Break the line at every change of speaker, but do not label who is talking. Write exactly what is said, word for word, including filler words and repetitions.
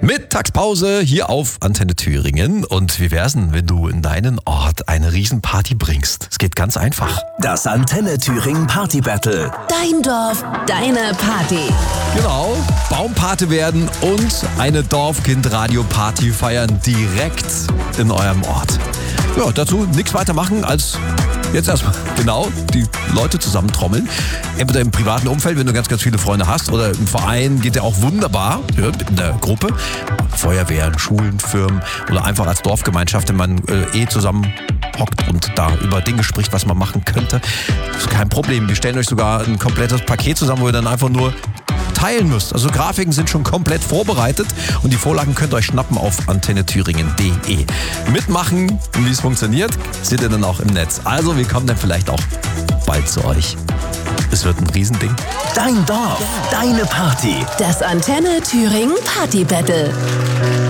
Mittagspause hier auf Antenne Thüringen. Und wie wär's denn, wenn du in deinen Ort eine Riesenparty bringst? Es geht ganz einfach.
Das Antenne Thüringen Party Battle.
Dein Dorf, deine Party.
Genau, Baumpate werden und eine Dorfkind-Radio-Party feiern direkt in eurem Ort. Ja, dazu nichts weiter machen als jetzt erstmal genau die Leute zusammentrommeln. Entweder im privaten Umfeld, wenn du ganz, ganz viele Freunde hast, oder im Verein geht ja auch wunderbar, ja, in der Gruppe. Feuerwehren, Schulen, Firmen oder einfach als Dorfgemeinschaft, wenn man äh, eh zusammen hockt und da über Dinge spricht, was man machen könnte. Das ist kein Problem. Wir stellen euch sogar ein komplettes Paket zusammen, wo ihr dann einfach nur teilen müsst. Also Grafiken sind schon komplett vorbereitet und die Vorlagen könnt ihr euch schnappen auf antenne thüringen punkt de. Mitmachen und wie es funktioniert, seht ihr dann auch im Netz. Also wir kommen dann vielleicht auch bald zu euch. Es wird ein Riesending.
Dein Dorf, deine Party.
Das Antenne Thüringen Party Battle.